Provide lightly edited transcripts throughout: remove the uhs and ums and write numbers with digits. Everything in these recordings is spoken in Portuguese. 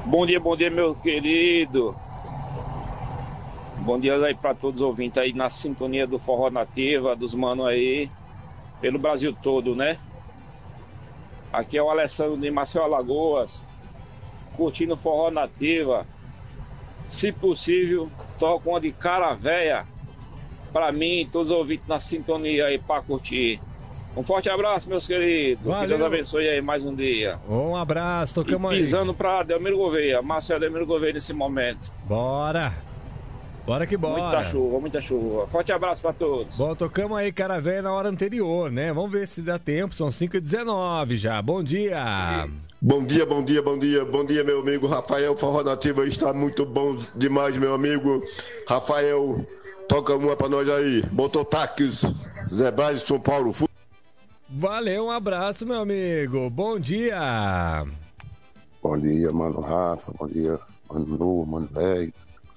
Bom dia, meu querido. Bom dia aí para todos os ouvintes aí na sintonia do Forró Nativa, dos manos aí, pelo Brasil todo, né? Aqui é o Alessandro de Maceió, Alagoas, curtindo Forró Nativa. Se possível, toca uma de cara véia para mim e todos os ouvintes na sintonia aí para curtir. Um forte abraço, meus queridos. Valeu. Que Deus abençoe aí mais um dia. Um abraço, tocamos aí. Pisando para Delmiro Gouveia, Marcelo Delmiro Gouveia nesse momento. Bora. Bora que bora. Muita chuva, muita chuva. Forte abraço para todos. Bom, tocamos aí cara velha na hora anterior, né? Vamos ver se dá tempo, são 5h19 já. Bom dia. Bom dia, bom dia, bom dia, bom dia, meu amigo Rafael. Forró Nativa está muito bom demais, meu amigo Rafael. Toca uma pra nós aí. Mototáxis, Zé Braz, São Paulo. Valeu, um abraço, meu amigo. Bom dia. Bom dia, mano Rafa. Bom dia, mano Nu, mano velho.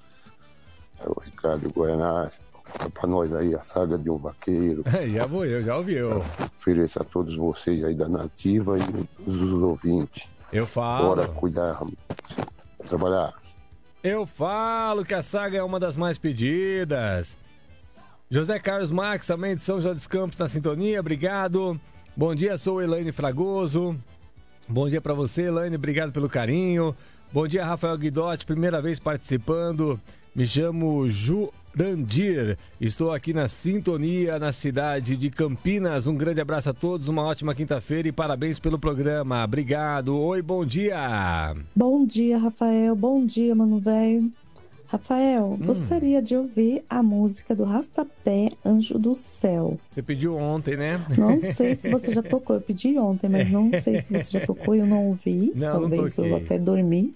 É o Ricardo Goianás. Toca pra nós aí a saga de um vaqueiro. Já vou eu, já ouviu. Ofereço a todos vocês aí da Nativa e dos ouvintes. Eu falo. Bora cuidar, trabalhar. Eu falo que a saga é uma das mais pedidas. José Carlos Marques, também de São José dos Campos, na sintonia, obrigado. Bom dia, sou Elaine Fragoso. Bom dia pra você, Elaine, obrigado pelo carinho. Bom dia, Rafael Guidotti, primeira vez participando. Me chamo Jurandir, estou aqui na sintonia na cidade de Campinas. Um grande abraço a todos, uma ótima quinta-feira e parabéns pelo programa. Obrigado. Oi, bom dia. Bom dia, Rafael. Bom dia, mano velho. Rafael, gostaria de ouvir a música do Rastapé, Anjo do Céu. Você pediu ontem, né? Não sei se você já tocou, eu pedi ontem, mas não sei se você já tocou e eu não ouvi. Não, talvez não eu até dormi.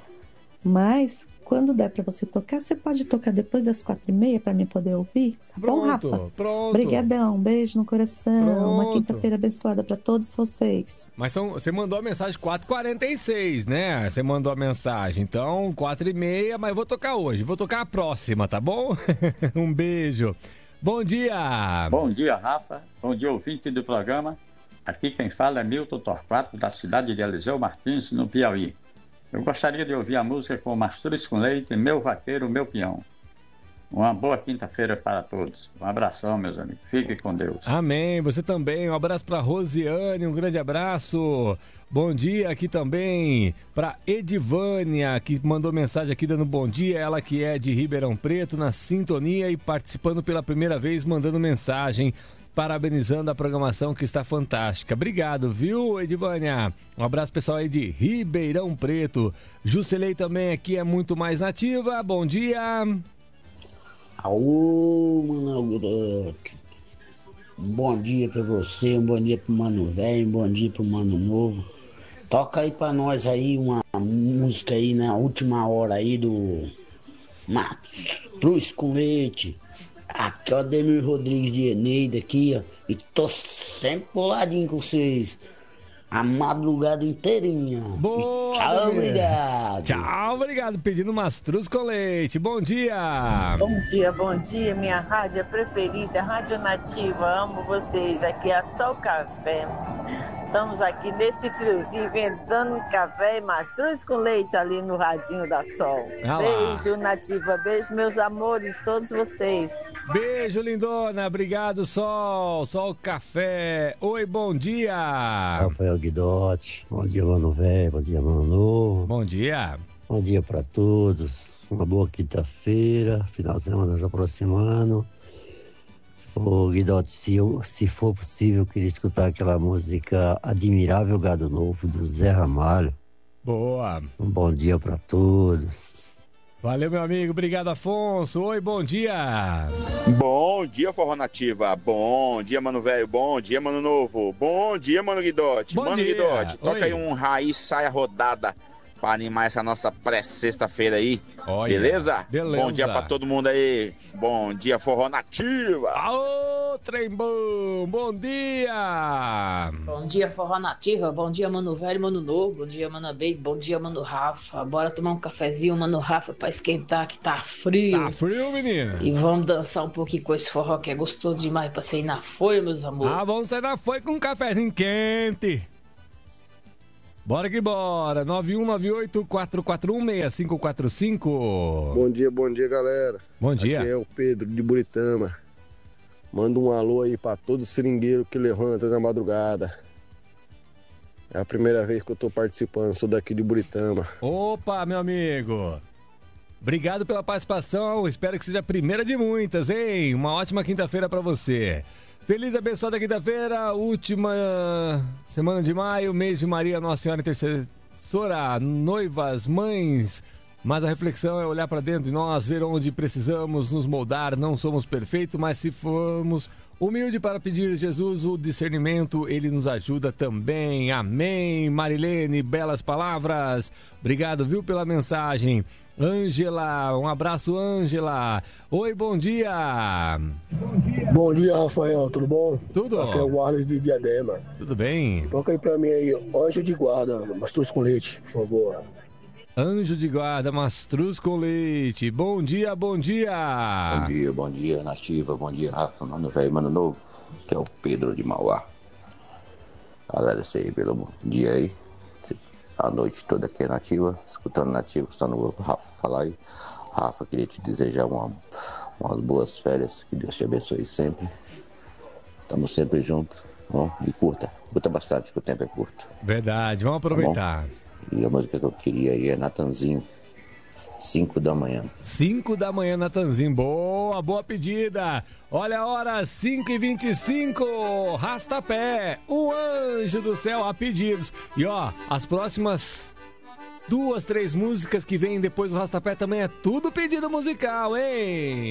Mas quando der pra você tocar, você pode tocar depois das 4h30 pra mim poder ouvir? Tá bom, Rafa? Pronto. Obrigadão, beijo no coração. Pronto. Uma quinta-feira abençoada pra todos vocês. Mas você mandou a mensagem 4h46, né? Você mandou a mensagem. Então, 4h30, mas vou tocar hoje. Vou tocar a próxima, tá bom? Um beijo. Bom dia. Bom dia, Rafa. Bom dia, ouvinte do programa. Aqui quem fala é Milton Torquato, da cidade de Eliseu Martins, no Piauí. Eu gostaria de ouvir a música com Mastruz com Leite, Meu Vaqueiro, Meu Peão. Uma boa quinta-feira para todos. Um abração, meus amigos. Fique com Deus. Amém. Você também. Um abraço para Rosiane, um grande abraço. Bom dia aqui também para Edivânia, que mandou mensagem aqui dando bom dia. Ela que é de Ribeirão Preto, na sintonia e participando pela primeira vez, mandando mensagem, parabenizando a programação que está fantástica. Obrigado, viu, Edivânia? Um abraço pessoal aí de Ribeirão Preto. Juscelei também aqui é muito mais nativa. Bom dia. Aô, mano, um bom dia pra você, um bom dia pro mano velho, um bom dia pro mano novo. Toca aí pra nós aí uma música aí na última hora aí do Mastruz com Leite. Aqui, ó, Demir Rodrigues de Eneida aqui, ó. E tô sempre coladinho com vocês. A madrugada inteirinha. Boa, tchau, obrigado. Tchau, obrigado. Pedindo Mastruz com Leite. Bom dia. Bom dia, minha rádio preferida, Rádio Nativa. Amo vocês. Aqui é só o café. Estamos aqui nesse friozinho, vendendo café e Mastruz com Leite ali no radinho da Sol. Beijo, Nativa. Beijo, meus amores, todos vocês. Beijo, lindona. Obrigado, Sol. Sol Café. Oi, bom dia. Rafael Guidotti. Bom dia, mano velho. Bom dia, mano novo. Bom dia. Bom dia pra todos. Uma boa quinta-feira. Final de semana se aproximando. Ô, Guidotti, se for possível, eu queria escutar aquela música Admirável Gado Novo, do Zé Ramalho. Boa. Um bom dia pra todos. Valeu, meu amigo. Obrigado, Afonso. Oi, bom dia. Bom dia, Forró Nativa. Bom dia, mano velho. Bom dia, mano novo. Bom dia, mano Guidotti. Bom dia. Guidotti, toca Oi. aí um Raiz Saia Rodada para animar essa nossa pré-sexta-feira aí. Olha, beleza? beleza. Bom dia pra todo mundo aí. Bom dia, Forró Nativa. Aô, trem bom. Bom dia. Bom dia, Forró Nativa. Bom dia, mano velho, mano novo. Bom dia, mano Baby. Bom dia, mano Rafa. Bora tomar um cafezinho, mano Rafa, pra esquentar que tá frio. Tá frio, menina? E vamos dançar um pouquinho com esse forró que é gostoso demais pra sair na folha, meus amores. Ah, vamos sair na folha com um cafezinho quente. Bora que bora, 9198-441-6545. Bom dia, galera. Bom dia. Aqui é o Pedro de Buritama. Manda um alô aí pra todo seringueiro que levanta na madrugada. É a primeira vez que eu tô participando, sou daqui de Buritama. Opa, meu amigo. Obrigado pela participação, espero que seja a primeira de muitas, hein? Uma ótima quinta-feira pra você. Feliz e abençoada quinta-feira, última semana de maio, mês de Maria Nossa Senhora Intercessora, noivas, mães. Mas a reflexão é olhar para dentro de nós, ver onde precisamos nos moldar. Não somos perfeitos, mas se formos humildes para pedir a Jesus o discernimento, Ele nos ajuda também. Amém. Marilene, belas palavras. Obrigado, viu, pela mensagem. Ângela, um abraço, Ângela. Oi, bom dia. Bom dia, Rafael, tudo bom? Tudo. Aqui é o Arles de Diadema. Tudo bem. Toca aí pra mim aí, Anjo de Guarda, mastruz com leite, por favor. Anjo de Guarda, mastruz com leite. Bom dia, bom dia. Bom dia, Nativa. Bom dia, Rafa, Mano Velho, Mano Novo. Que é o Pedro de Mauá. Agradecer aí pelo dia aí. A noite toda aqui é Nativa, escutando Nativa, escutando o Rafa falar aí. Rafa, queria te desejar umas boas férias, que Deus te abençoe sempre. Estamos sempre juntos, bom? E curta bastante, que o tempo é curto. Verdade, vamos aproveitar. Tá, e a música que eu queria aí é Natanzinho, 5 da manhã. 5 da manhã, Natanzinho. Boa pedida. Olha a hora, 5h25. Rastapé, o anjo do céu a pedidos. E ó, as próximas 2, 3 músicas que vêm depois do Rastapé também é tudo pedido musical, hein?